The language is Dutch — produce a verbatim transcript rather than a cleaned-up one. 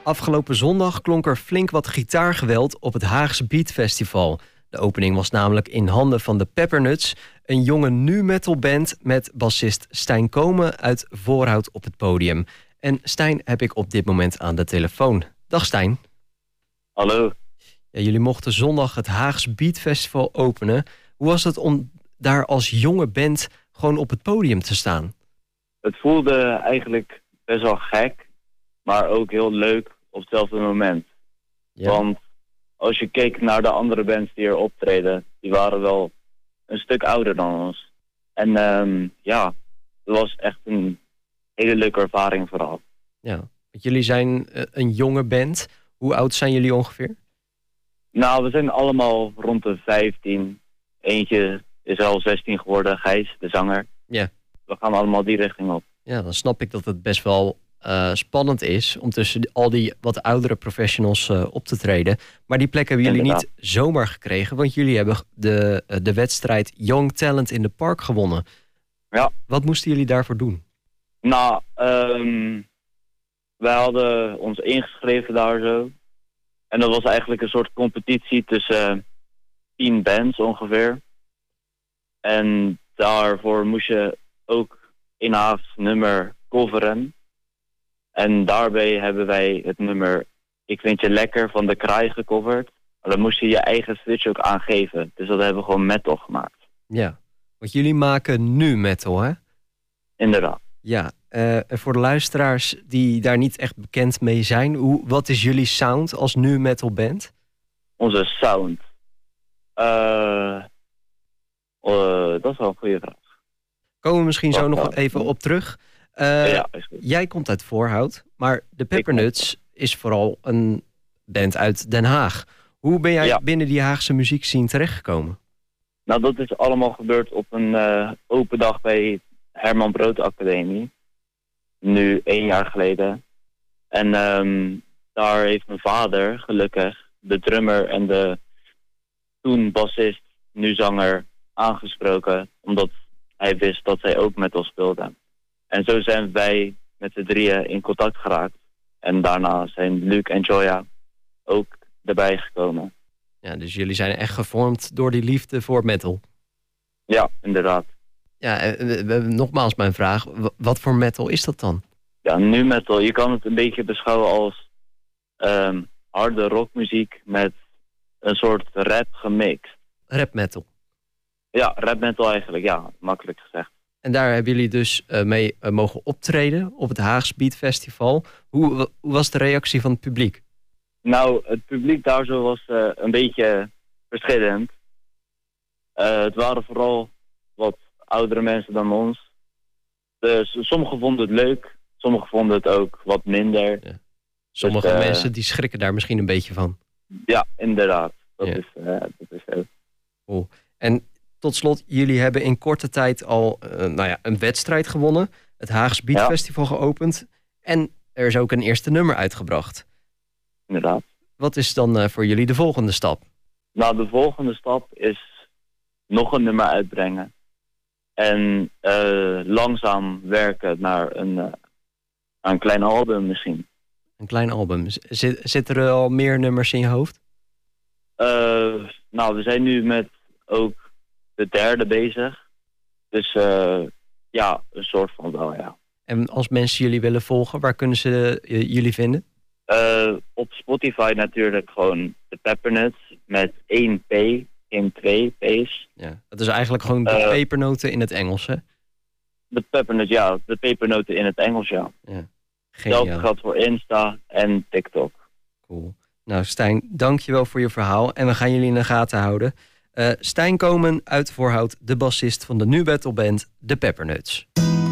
Afgelopen zondag klonk er flink wat gitaargeweld op het Haagse Beat Festival. De opening was namelijk in handen van de Peppernuts, een jonge nu-metal band met bassist Stijn Komen uit Voorhout op het podium. En Stijn heb ik op dit moment aan de telefoon. Dag Stijn. Hallo. Ja, jullie mochten zondag het Haagse Beat Festival openen. Hoe was het om daar als jonge band gewoon op het podium te staan? Het voelde eigenlijk best wel gek, maar ook heel leuk op hetzelfde moment. Ja. Want als je keek naar de andere bands die er optreden, die waren wel een stuk ouder dan ons. En um, ja, het was echt een hele leuke ervaring vooral. Ja, want jullie zijn uh, een jonge band. Hoe oud zijn jullie ongeveer? Nou, we zijn allemaal rond de vijftien. Eentje is al zestien geworden, Gijs, de zanger. Ja. We gaan allemaal die richting op. Ja, dan snap ik dat het best wel uh, spannend is om tussen al die wat oudere professionals uh, op te treden. Maar die plek hebben jullie Inderdaad. niet zomaar gekregen, want jullie hebben de, uh, de wedstrijd Young Talent in the Park gewonnen. Ja. Wat moesten jullie daarvoor doen? Nou, um, wij hadden ons ingeschreven daar zo. En dat was eigenlijk een soort competitie tussen uh, tien bands ongeveer. En daarvoor moest je ook een Haags nummer coveren. En daarbij hebben wij het nummer Ik Vind Je Lekker van De Kraai gecoverd. Maar dan moest je je eigen switch ook aangeven. Dus dat hebben we gewoon metal gemaakt. Ja, want jullie maken nu metal, hè? Inderdaad. Ja, uh, en voor de luisteraars die daar niet echt bekend mee zijn, hoe, wat is jullie sound als nu metal band? Onze sound? Uh, uh, dat is wel een goede vraag. Komen we misschien zo Wacht, nog wacht. even op terug. Uh, ja, is goed. Jij komt uit Voorhout, maar de Peppernuts is vooral een band uit Den Haag. Hoe ben jij Ja. binnen die Haagse muziekscene terechtgekomen? Nou, dat is allemaal gebeurd op een uh, open dag bij Herman Brood Academie. Nu één jaar geleden. En um, daar heeft mijn vader, gelukkig, de drummer en de toen bassist, nu zanger, aangesproken. Omdat hij wist dat zij ook metal speelden. En zo zijn wij met z'n drieën in contact geraakt. En daarna zijn Luc en Joya ook erbij gekomen. Ja, dus jullie zijn echt gevormd door die liefde voor metal. Ja, inderdaad. Ja, uh, uh, nogmaals mijn vraag. W- wat voor metal is dat dan? Ja, nu metal. Je kan het een beetje beschouwen als um, harde rockmuziek met een soort rap gemixt. Rap metal. Ja, rap metal eigenlijk. Ja, makkelijk gezegd. En daar hebben jullie dus uh, mee uh, mogen optreden op het Haagse Beat Festival. Hoe, w- hoe was de reactie van het publiek? Nou, het publiek daar zo was uh, een beetje verschillend. Uh, het waren vooral wat oudere mensen dan ons. Dus sommigen vonden het leuk. Sommigen vonden het ook wat minder. Ja. Sommige Dus, uh, mensen die schrikken daar misschien een beetje van. Ja, inderdaad. Dat, Ja. Is, uh, dat is zo. Cool. En tot slot, jullie hebben in korte tijd al uh, nou ja, een wedstrijd gewonnen. Het Haagse Beat Ja. Festival geopend. En er is ook een eerste nummer uitgebracht. Inderdaad. Wat is dan uh, voor jullie de volgende stap? Nou, de volgende stap is nog een nummer uitbrengen. En uh, langzaam werken naar een, uh, naar een klein album misschien. Een klein album. Z- Zit, zitten er al meer nummers in je hoofd? Uh, nou, we zijn nu met ook de derde bezig. Dus uh, ja, een soort van wel, ja. En als mensen jullie willen volgen, waar kunnen ze uh, jullie vinden? Uh, op Spotify natuurlijk gewoon de Peppernuts met één P, geen twee P's. Ja, dat is eigenlijk gewoon de Uh, pepernoten in het Engels, hè? De Peppernuts, ja, de pepernoten in het Engels, ja. Ja. Hetzelfde Geniaal. geldt voor Insta en TikTok. Cool. Nou, Stijn, dankjewel voor je verhaal. En we gaan jullie in de gaten houden. Uh, Stijn Komen uit Voorhout, de bassist van de nu battleband de Peppernuts.